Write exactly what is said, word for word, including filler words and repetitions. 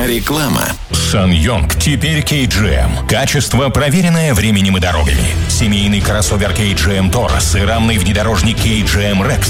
Реклама. SsangYong теперь кей джи эм. Качество, проверенное временем и дорогами. Семейный кроссовер кей джи эм Taurus и рамный внедорожник кей джи эм Rex